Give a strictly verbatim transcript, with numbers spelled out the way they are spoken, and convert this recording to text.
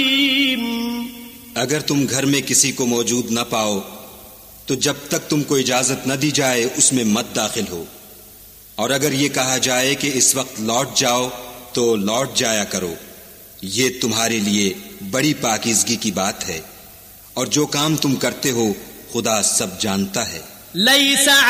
अगर तुम घर में किसी को मौजूद न पाओ तो जब तक तुमको इजाजत न दी जाए उसमें मत दाखिल हो, और अगर ये कहा जाए कि इस वक्त लौट जाओ तो लौट जाया करो। ये तुम्हारे लिए बड़ी पाकीज़गी की बात है, और जो काम तुम करते हो खुदा सब जानता है।